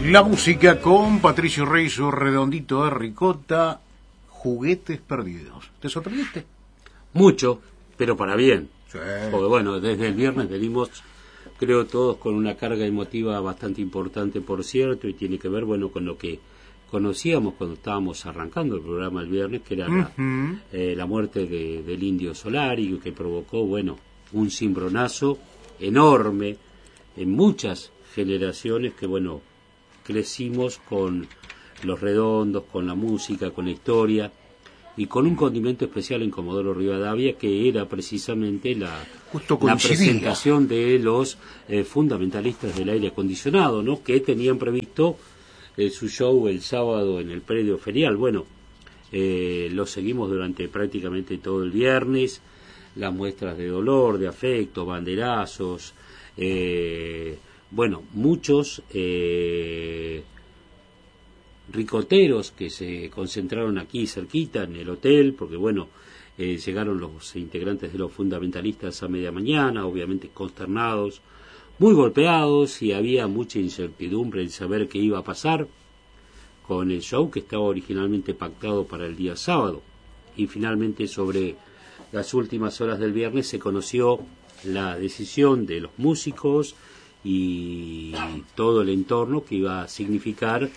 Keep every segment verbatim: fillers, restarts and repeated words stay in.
La música con Patricio Rey, su redondito de ricota, Juguetes Perdidos. ¿Te sorprendiste? Mucho, pero para bien. Sí. Porque bueno, desde el viernes venimos, creo todos, con una carga emotiva bastante importante, por cierto, y tiene que ver, bueno, con lo que conocíamos cuando estábamos arrancando el programa el viernes, que era la, uh-huh. eh, la muerte de, del Indio Solari, que provocó, bueno, un cimbronazo enorme en muchas generaciones que, bueno, crecimos con los redondos, con la música, con la historia y con un condimento especial en Comodoro Rivadavia, que era precisamente la, la presentación de los eh, fundamentalistas del aire acondicionado, ¿no? Que tenían previsto eh, su show el sábado en el predio ferial. Bueno, eh, lo seguimos durante prácticamente todo el viernes, las muestras de dolor, de afecto, banderazos, eh, bueno, muchos eh, ricoteros que se concentraron aquí cerquita en el hotel, porque bueno, eh, llegaron los integrantes de los fundamentalistas a media mañana, obviamente consternados, muy golpeados, y había mucha incertidumbre en saber qué iba a pasar con el show que estaba originalmente pactado para el día sábado. Y finalmente, sobre las últimas horas del viernes, se conoció la decisión de los músicos y todo el entorno que iba a significar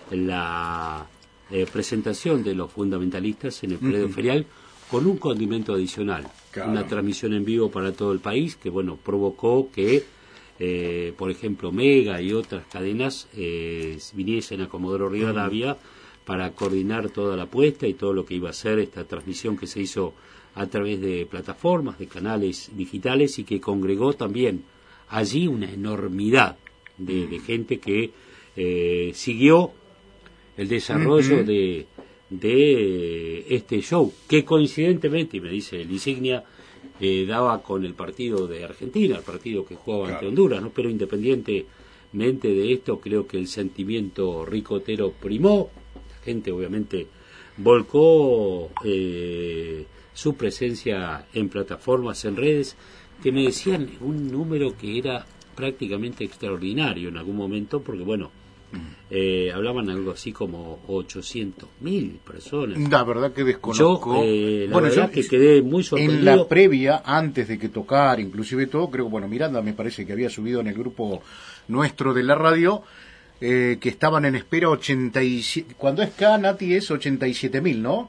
la eh, presentación de los fundamentalistas en el predio uh-huh. ferial, con un condimento adicional, claro. Una transmisión en vivo para todo el país que, bueno, provocó que eh, por ejemplo Mega y otras cadenas eh, viniesen a Comodoro Rivadavia uh-huh. para coordinar toda la apuesta y todo lo que iba a ser esta transmisión, que se hizo a través de plataformas, de canales digitales, y que congregó también allí una enormidad de, de gente que eh, siguió el desarrollo uh-huh. de, de este show, que coincidentemente, y me dice el Insignia, eh, daba con el partido de Argentina, el partido que jugaba claro. ante Honduras, ¿no? Pero independientemente de esto, creo que el sentimiento ricotero primó, la gente obviamente volcó eh, su presencia en plataformas, en redes, que me decían un número que era prácticamente extraordinario en algún momento, porque bueno, eh, hablaban algo así como ochocientos mil personas. La verdad que desconozco. Yo, eh, la bueno, verdad yo, que quedé muy sorprendido. En la previa, antes de que tocar, inclusive todo, creo que, bueno, Miranda me parece que había subido en el grupo nuestro de la radio, eh, que estaban en espera ochenta y siete, cuando es K, Nati, es ochenta y siete mil, ¿no?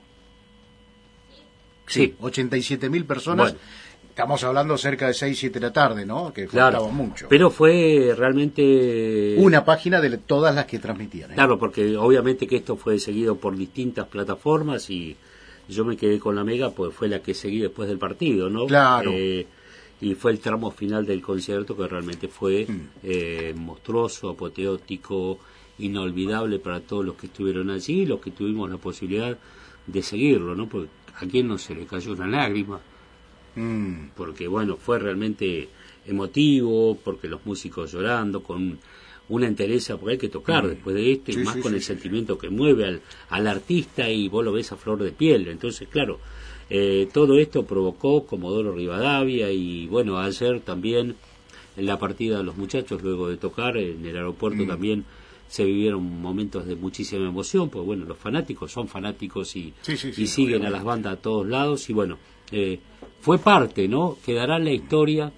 Sí, sí. ochenta y siete mil personas. Bueno. Estamos hablando cerca de seis, siete de la tarde, ¿no? Que claro, faltaba mucho. Pero fue realmente una página de todas las que transmitían, ¿eh? Claro, porque obviamente que esto fue seguido por distintas plataformas, y yo me quedé con la Mega, pues fue la que seguí después del partido, ¿no? Claro. Eh, y fue el tramo final del concierto que realmente fue mm. eh, monstruoso, apoteótico, inolvidable para todos los que estuvieron allí, los que tuvimos la posibilidad de seguirlo, ¿no? Porque a quien no se le cayó una lágrima. Porque bueno, fue realmente emotivo, porque los músicos llorando, con una entereza, porque hay que tocar mm. después de esto, sí, y más sí, con sí, el sí. sentimiento que mueve al, al artista, y vos lo ves a flor de piel. Entonces, claro, eh, todo esto provocó Comodoro Rivadavia, y bueno, ayer también en la partida de los muchachos, luego de tocar en el aeropuerto, mm. también se vivieron momentos de muchísima emoción, porque bueno, los fanáticos son fanáticos y, sí, sí, sí, y siguen obviamente a las bandas a todos lados, y bueno, eh, fue parte, ¿no? Quedará en la historia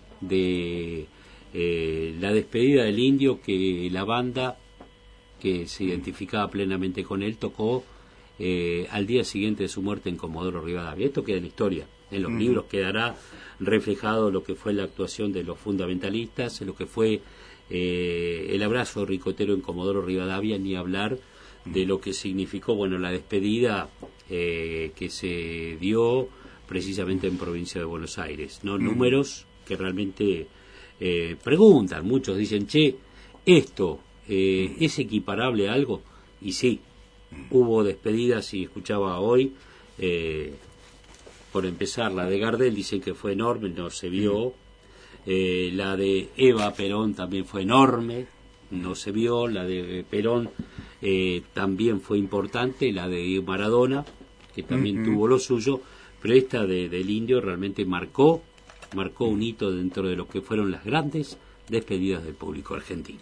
de eh, la despedida del Indio, que la banda que se identificaba plenamente con él tocó eh, al día siguiente de su muerte en Comodoro Rivadavia. Esto queda en la historia, en los uh-huh. libros quedará reflejado lo que fue la actuación de los fundamentalistas, lo que fue eh, el abrazo ricotero en Comodoro Rivadavia, ni hablar de lo que significó, bueno, la despedida eh, que se dio precisamente en provincia de Buenos Aires, ¿no? Mm. Números que realmente eh, preguntan, muchos dicen, che, ¿esto eh, mm. es equiparable a algo? Y sí, mm. hubo despedidas, y escuchaba hoy, eh, por empezar, la de Gardel dicen que fue enorme, no se vio, mm. eh, la de Eva Perón también fue enorme, no se vio, la de Perón eh, también fue importante, la de Maradona, que también mm-hmm. tuvo lo suyo, pero esta de, del Indio realmente marcó, marcó un hito dentro de lo que fueron las grandes despedidas del público argentino.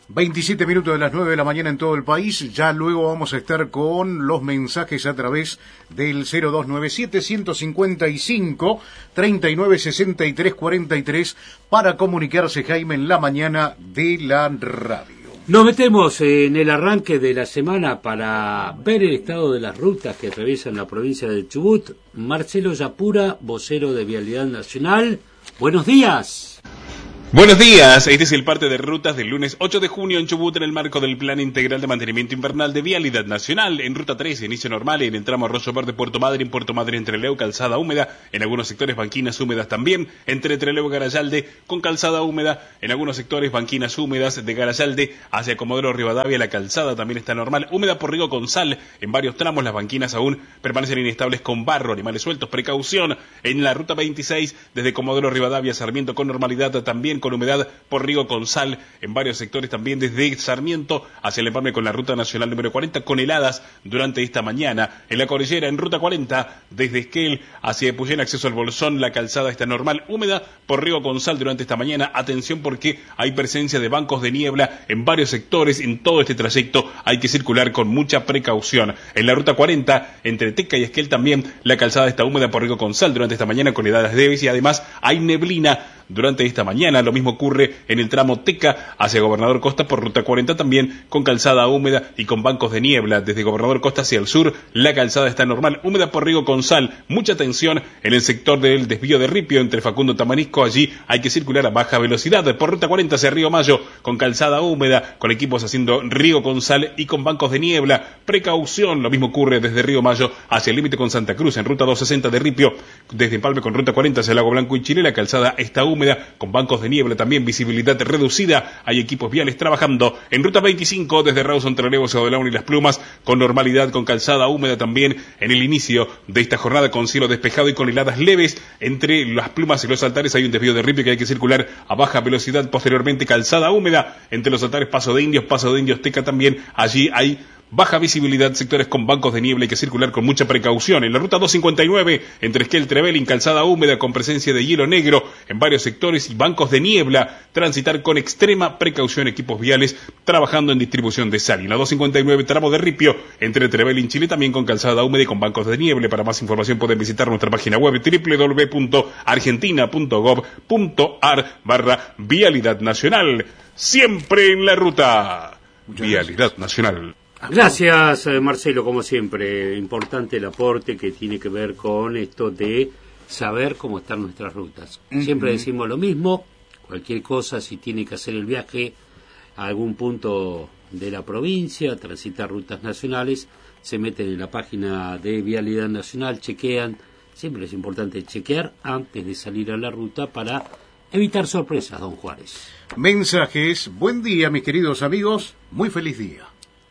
veintisiete minutos de las nueve de la mañana en todo el país. Ya luego vamos a estar con los mensajes a través del cero dos nueve siete, uno cinco cinco, tres nueve seis tres cuatro tres para comunicarse, Jaime, en la mañana de la radio. Nos metemos en el arranque de la semana para ver el estado de las rutas que atraviesan la provincia de Chubut. Marcelo Yapura, vocero de Vialidad Nacional. Buenos días. Buenos días, este es el parte de rutas del lunes ocho de junio en Chubut en el marco del Plan Integral de Mantenimiento Invernal de Vialidad Nacional. En Ruta tres, inicio normal en el tramo Arroyo Verde Puerto Madre, en Puerto Madre entre Trelew, calzada húmeda, en algunos sectores banquinas húmedas también, entre Trelew y Garayalde con calzada húmeda, en algunos sectores banquinas húmedas de Garayalde hacia Comodoro Rivadavia, la calzada también está normal, húmeda por Rigo con sal, en varios tramos las banquinas aún permanecen inestables con barro, animales sueltos, precaución. En la Ruta veintiséis, desde Comodoro Rivadavia, Sarmiento con normalidad también, con humedad por Rigo con sal en varios sectores también desde Sarmiento hacia el empalme con la ruta nacional número cuarenta con heladas durante esta mañana. En la cordillera en ruta cuarenta desde Esquel hacia Epuyén acceso al Bolsón la calzada está normal húmeda por Rigo con sal durante esta mañana. Atención porque hay presencia de bancos de niebla en varios sectores. En todo este trayecto hay que circular con mucha precaución. En la ruta cuarenta entre Teca y Esquel también la calzada está húmeda por Rigo con sal durante esta mañana con heladas leves y además hay neblina durante esta mañana. Lo mismo ocurre en el tramo Teca hacia Gobernador Costa por ruta cuarenta también con calzada húmeda y con bancos de niebla. Desde Gobernador Costa hacia el sur la calzada está normal, húmeda por Rigo con sal. Mucha atención en el sector del desvío de Ripio entre Facundo Tamarisco, allí hay que circular a baja velocidad. Por ruta cuarenta hacia Río Mayo con calzada húmeda, con equipos haciendo Rigo con sal y con bancos de niebla. Precaución, lo mismo ocurre desde Río Mayo hacia el límite con Santa Cruz en ruta doscientos sesenta de Ripio, desde Empalme con ruta cuarenta hacia Lago Blanco y Chile la calzada está húmeda con bancos de niebla, también visibilidad reducida, hay equipos viales trabajando. En ruta veinticinco desde Rawson, Trelew, Saudelaun y Las Plumas con normalidad, con calzada húmeda también en el inicio de esta jornada con cielo despejado y con heladas leves. Entre Las Plumas y los Altares hay un desvío de Ripio que hay que circular a baja velocidad, posteriormente calzada húmeda entre los Altares, Paso de Indios, Paso de Indios Teca también, allí hay baja visibilidad, sectores con bancos de niebla, hay que circular con mucha precaución. En la ruta doscientos cincuenta y nueve, entre Esquel, Trevelin, calzada húmeda con presencia de hielo negro en varios sectores y bancos de niebla, transitar con extrema precaución, equipos viales trabajando en distribución de sal. Y en la doscientos cincuenta y nueve, tramo de Ripio, entre Trevelin, Chile, también con calzada húmeda y con bancos de niebla. Para más información pueden visitar nuestra página web doble u doble u doble u punto argentina punto gov punto ar barra Vialidad Nacional. Siempre en la ruta. Muchas Vialidad gracias. Nacional. Gracias, Marcelo, como siempre. Importante el aporte que tiene que ver con esto de saber cómo están nuestras rutas. Uh-huh. Siempre decimos lo mismo, cualquier cosa, si tiene que hacer el viaje a algún punto de la provincia, transitar rutas nacionales, se meten en la página de Vialidad Nacional, chequean. Siempre es importante chequear antes de salir a la ruta para evitar sorpresas, don Juárez. Mensajes. Buen día, mis queridos amigos. Muy feliz día.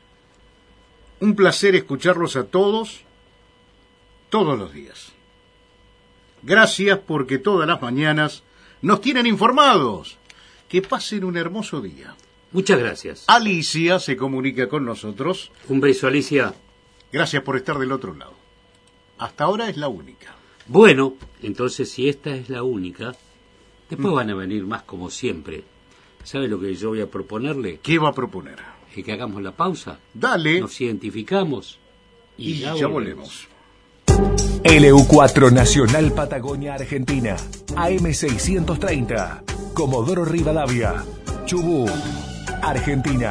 Un placer escucharlos a todos, todos los días. Gracias porque todas las mañanas nos tienen informados. Que pasen un hermoso día. Muchas gracias. Alicia se comunica con nosotros. Un beso, Alicia. Gracias por estar del otro lado. Hasta ahora es la única. Bueno, entonces si esta es la única, después mm. van a venir más como siempre. ¿Sabe lo que yo voy a proponerle? ¿Qué va a proponer? Que hagamos la pausa. Dale. Nos identificamos y, y ya, ya volvemos. L U cuatro Nacional Patagonia Argentina. A M seiscientos treinta. Comodoro Rivadavia. Chubut, Argentina.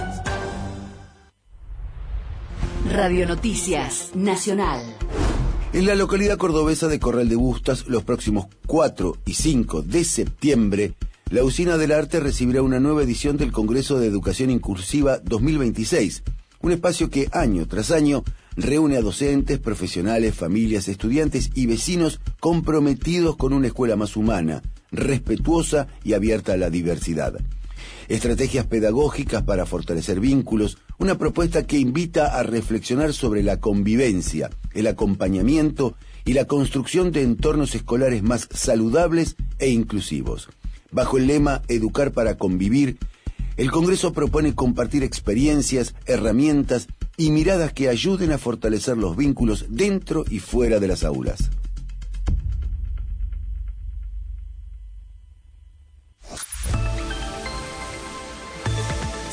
Radio Noticias Nacional. En la localidad cordobesa de Corral de Bustas, los próximos cuatro y cinco de septiembre, la Usina del Arte recibirá una nueva edición del Congreso de Educación Inclusiva dos mil veintiséis, un espacio que año tras año reúne a docentes, profesionales, familias, estudiantes y vecinos comprometidos con una escuela más humana, respetuosa y abierta a la diversidad. Estrategias pedagógicas para fortalecer vínculos, una propuesta que invita a reflexionar sobre la convivencia, el acompañamiento y la construcción de entornos escolares más saludables e inclusivos. Bajo el lema Educar para convivir, el Congreso propone compartir experiencias, herramientas y miradas que ayuden a fortalecer los vínculos dentro y fuera de las aulas.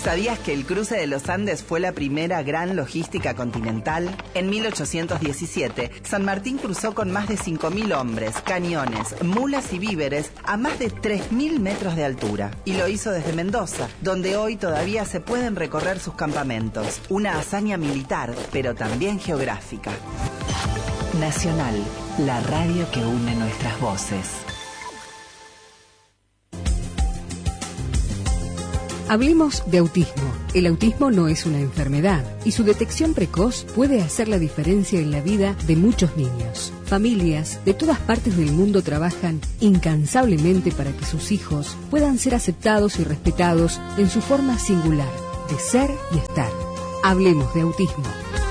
¿Sabías que el cruce de los Andes fue la primera gran logística continental? En mil ochocientos diecisiete, San Martín cruzó con más de cinco mil hombres, cañones, mulas y víveres a más de tres mil metros de altura. Y lo hizo desde Mendoza, donde hoy todavía se pueden recorrer sus campamentos. Una hazaña militar, pero también geográfica. Nacional, la radio que une nuestras voces. Hablemos de autismo. El autismo no es una enfermedad y su detección precoz puede hacer la diferencia en la vida de muchos niños. Familias de todas partes del mundo trabajan incansablemente para que sus hijos puedan ser aceptados y respetados en su forma singular de ser y estar. Hablemos de autismo.